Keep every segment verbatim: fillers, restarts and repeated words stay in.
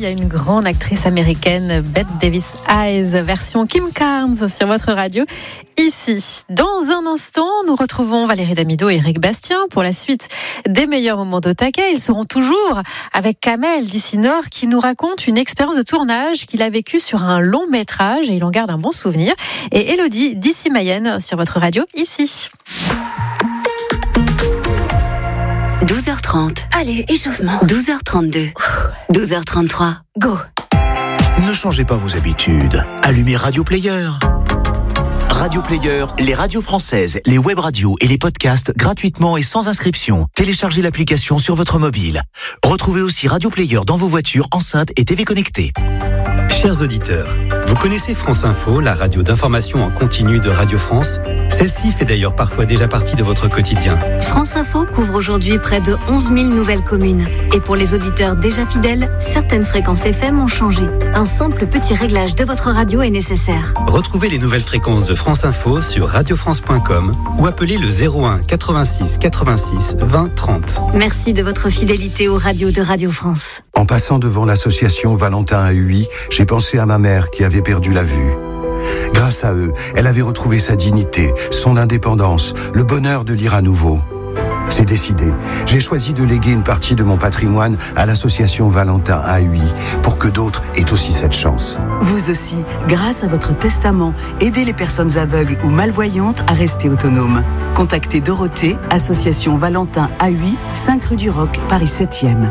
y a une grande actrice américaine, Bette Davis Eyes, version Kim Carnes sur votre radio. Ici, dans un instant, nous retrouvons Valérie Damido et Éric Bastien pour la suite des meilleurs moments d'Au Taquet. Ils seront toujours avec Kamel d'ici Nord qui nous raconte une expérience de tournage qu'il a vécue sur un long métrage et il en garde un bon souvenir. Et Élodie d'ici Mayenne sur votre radio, ici. douze heures trente. Allez, échauffement. douze heures trente-deux. douze heures trente-trois. Go. Ne changez pas vos habitudes. Allumez Radio Player. Radio Player, les radios françaises, les web radios et les podcasts gratuitement et sans inscription. Téléchargez l'application sur votre mobile. Retrouvez aussi Radio Player dans vos voitures, enceintes et T V connectées. Chers auditeurs, vous connaissez France Info, la radio d'information en continu de Radio France ? Celle-ci fait d'ailleurs parfois déjà partie de votre quotidien. France Info couvre aujourd'hui près de onze mille nouvelles communes. Et pour les auditeurs déjà fidèles, certaines fréquences F M ont changé. Un simple petit réglage de votre radio est nécessaire. Retrouvez les nouvelles fréquences de France Info sur radio france point com ou appelez le zéro un quatre-vingt-six quatre-vingt-six vingt trente. Merci de votre fidélité aux radios de Radio France. En passant devant l'association Valentin à Huy, j'ai pensé à ma mère qui avait perdu la vue. Grâce à eux, elle avait retrouvé sa dignité, son indépendance, le bonheur de lire à nouveau. C'est décidé. J'ai choisi de léguer une partie de mon patrimoine à l'association Valentin à Huy pour que d'autres aient aussi cette chance. Vous aussi, grâce à votre testament, aidez les personnes aveugles ou malvoyantes à rester autonomes. Contactez Dorothée, association Valentin à Huy, cinq rue du Roc, Paris septième.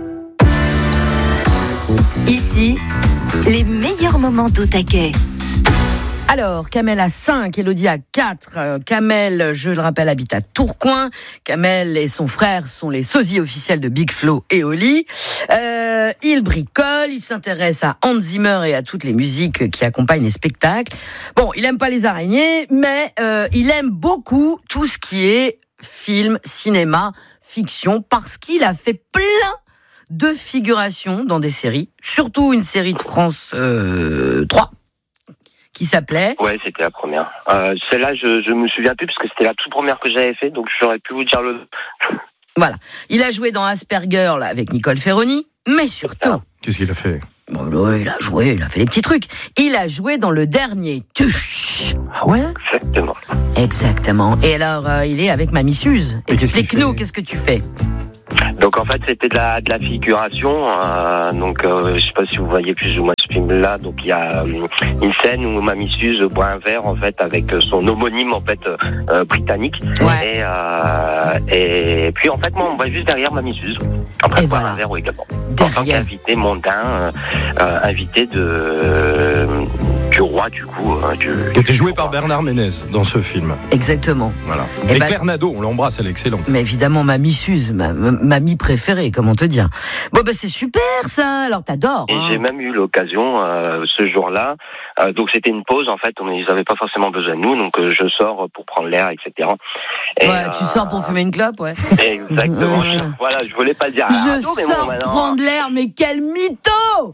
Ici, les meilleurs moments d'Au Taquet. Alors, Kamel a cinq, Élodie a quatre. Kamel, je le rappelle, habite à Tourcoing. Kamel et son frère sont les sosies officiels de Big Flo et Oli. Euh, il bricole, il s'intéresse à Hans Zimmer et à toutes les musiques qui accompagnent les spectacles. Bon, il aime pas les araignées, mais euh, il aime beaucoup tout ce qui est film, cinéma, fiction, parce qu'il a fait plein de figurations dans des séries, surtout une série de France euh, trois. Qui s'appelait ? Ouais, c'était la première. Euh, celle-là, je je me souviens plus parce que c'était la toute première que j'avais fait, donc j'aurais pu vous dire le. Voilà. Il a joué dans Asperger là, avec Nicole Ferroni, mais surtout. Qu'est-ce qu'il a fait ? Bon, là, il a joué, il a fait des petits trucs. Il a joué dans le dernier Tuch. Ah ouais ? Exactement. Exactement. Et alors, euh, il est avec Mamie Suze. Explique-nous, qu'est-ce que tu fais ? Donc en fait c'était de la de la figuration. Euh, donc euh, je sais pas si vous voyez plus ou moins ce film-là. Donc il y a euh, une scène où Mamie Suze boit un verre en fait avec son homonyme en fait euh, britannique. Ouais. Et euh, et puis en fait moi on va juste derrière Mamie Suze. Après et boire voilà. un verre également. Derrière. En tant qu'invité mondain, euh, euh, invité de euh, du roi du coup. Euh, du, qui était joué par Bernard Ménez dans ce film. Exactement. Voilà. Et, et bah, Claire Nadeau, on l'embrasse, elle est excellente. Mais évidemment, Mamie Suze, ma, ma mamie préférée, comment te dire. Bon, bah c'est super ça, alors t'adores. Et hein. j'ai même eu l'occasion euh, ce jour-là, euh, donc c'était une pause en fait, on, ils n'avaient pas forcément besoin de nous, donc euh, je sors pour prendre l'air, et cetera. Et, ouais, euh, tu sors pour fumer une clope, ouais. Exactement, je, voilà, je voulais pas le dire à la Je radio, mais sors bon, maintenant... prendre l'air, mais quel mytho.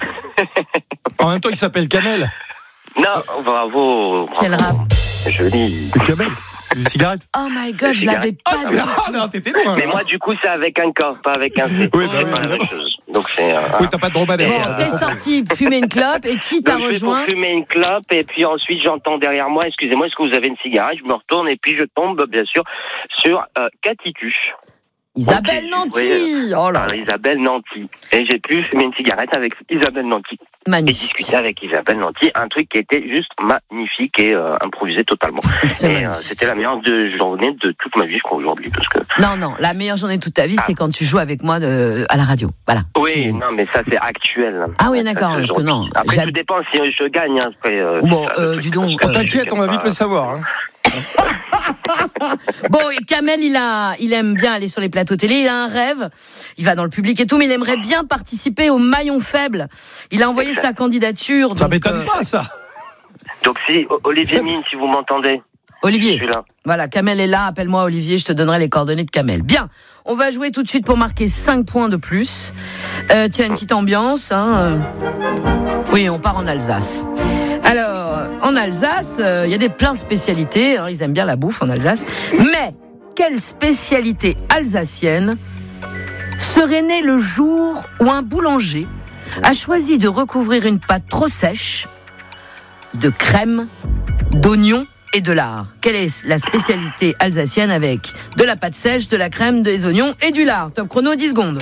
En même temps, il s'appelle Kamel. Non, bravo, bravo. Quel rap. Joli. Kamel. Une cigarette. Oh my god, je l'avais pas ah, dit. Ah, non, t'étais loin. Mais moi, du coup, c'est avec un K, pas avec un C. Oui, bah c'est oui, pas la même chose. Donc c'est. Euh, oui, t'as pas de dromadaire. Bon, euh, t'es sorti fumer une clope et qui t'a donc, je vais rejoint? pour fumer une clope et puis ensuite j'entends derrière moi, excusez-moi, est-ce que vous avez une cigarette? Je me retourne et puis je tombe, bien sûr, sur euh, Cathy Tuche. Isabelle Nanty. Oh là. Par Isabelle Nanty. Et j'ai pu fumer une cigarette avec Isabelle Nanty. Magnifique. Et discuter avec Isabelle Nanty, un truc qui était juste magnifique et euh, improvisé totalement. C'est et euh, c'était la meilleure de journée de toute ma vie, je crois, aujourd'hui. Parce que... Non, non, la meilleure journée de toute ta vie, ah. c'est quand tu joues avec moi de, à la radio. Voilà. Oui, tu... non, mais ça, c'est actuel. Ah oui, d'accord. Parce que non, après, j'ai... tout dépend si je gagne. Hein, après, euh, bon, ça, euh, dis donc. Oh, t'inquiète, on va vite le savoir. Hein. Bon, Kamel, il a, il aime bien aller sur les plateaux télé. Il a un rêve. Il va dans le public et tout, mais il aimerait bien participer au maillon faible. Il a envoyé exact. sa candidature. Ça donc, m'étonne euh... pas, ça. Donc si Olivier Mine, si vous m'entendez. Olivier. Je suis là. Voilà, Kamel est là. Appelle-moi Olivier. Je te donnerai les coordonnées de Kamel. Bien. On va jouer tout de suite pour marquer cinq points de plus. Euh, tiens, une petite ambiance. Hein. Oui, on part en Alsace. Alors, en Alsace, il euh, y a des plein de spécialités. Hein, ils aiment bien la bouffe en Alsace. Mais quelle spécialité alsacienne serait née le jour où un boulanger a choisi de recouvrir une pâte trop sèche de crème, d'oignon et de lard. Quelle est la spécialité alsacienne avec de la pâte sèche, de la crème, des oignons et du lard? Top chrono, dix secondes.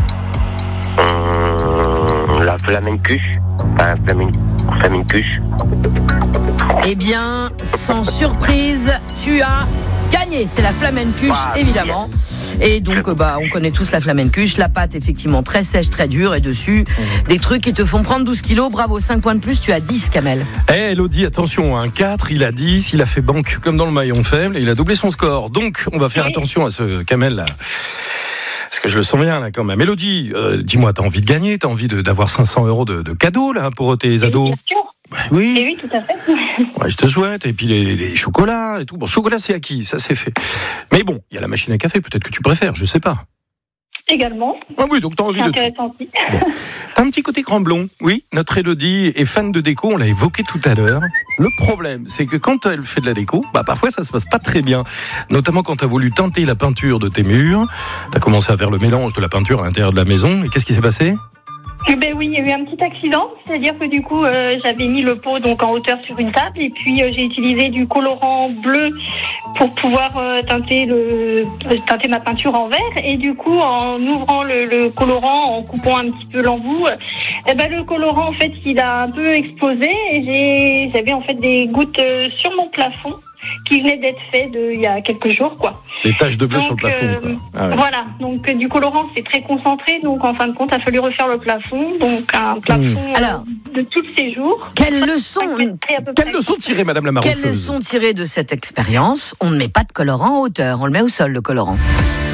Hum, la flamencuche. Enfin, flamen- flamencuche. Eh bien, sans surprise, tu as gagné. C'est la flamencuche, Wow, évidemment. Et donc, bah, on connaît tous la flamencuche. La pâte, effectivement, très sèche, très dure. Et dessus, mmh. des trucs qui te font prendre douze kilos. Bravo, cinq points de plus. Tu as dix, Kamel. Eh, hey, Elodie, attention, un quatre, il a dix. Il a fait banque comme dans le maillon faible. Et il a doublé son score. Donc, on va faire oui. attention à ce Kamel là. Parce que je le sens bien là quand même. Elodie, euh, dis-moi, t'as envie de gagner? T'as envie de, d'avoir cinq cents euros de, de cadeaux là pour tes ados? Bien sûr. Bah, oui. Et oui, tout à fait. Ouais, je te souhaite. Et puis les, les chocolats et tout. Bon, chocolat c'est acquis, ça c'est fait. Mais bon, il y a la machine à café, peut-être que tu préfères, je sais pas. Également. Ah oui, donc t'as envie c'est de. Intéressant aussi. Bon. T'as un petit côté Cramblon. Oui, notre Elodie est fan de déco, on l'a évoqué tout à l'heure. Le problème, c'est que quand elle fait de la déco, bah parfois ça se passe pas très bien. Notamment quand t'as voulu teinter la peinture de tes murs. T'as commencé à faire le mélange de la peinture à l'intérieur de la maison. Et qu'est-ce qui s'est passé? Eh ben oui, il y a eu un petit accident, c'est-à-dire que du coup, euh, j'avais mis le pot donc en hauteur sur une table et puis euh, j'ai utilisé du colorant bleu pour pouvoir euh, teinter le euh, teinter ma peinture en vert et du coup, en ouvrant le, le colorant, en coupant un petit peu l'embout, eh ben le colorant en fait, il a un peu explosé et j'ai j'avais en fait des gouttes euh, sur mon plafond qui venait d'être fait de, il y a quelques jours, quoi. Des taches de bleu donc, sur le plafond, euh, quoi. Ah ouais. Voilà, donc euh, du colorant, c'est très concentré, donc en fin de compte, il a fallu refaire le plafond, donc un plafond mmh. Alors, de tous ces jours. Quelle leçon, quelle leçon tirer, Madame la Marofeuse? Quelle leçon tirer de cette expérience? On ne met pas de colorant en hauteur, on le met au sol, le colorant.